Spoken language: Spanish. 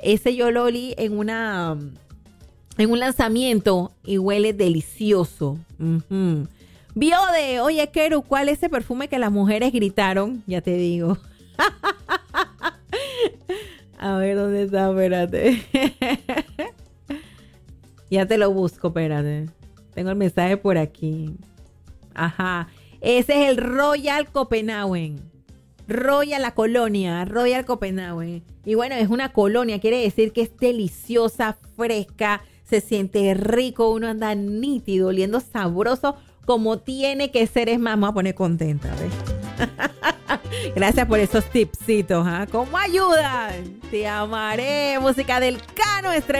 ese yo lo olí en un lanzamiento y huele delicioso. Uh-huh. Biode, oye, Keru, ¿cuál es ese perfume que las mujeres gritaron? Ya te digo. A ver, ¿dónde está? Espérate. Ya te lo busco, espérate. Tengo el mensaje por aquí. Ajá. Ese es el Royal Copenhagen. Royal, la colonia. Royal Copenhagen. Y bueno, es una colonia. Quiere decir que es deliciosa, fresca. Se siente rico. Uno anda nítido, oliendo sabroso como tiene que ser. Es más, me voy a poner contenta, ¿ves? Gracias por esos tipsitos, ¿ah? ¿Cómo ayudan? Te amaré. Música del Cano Estrella.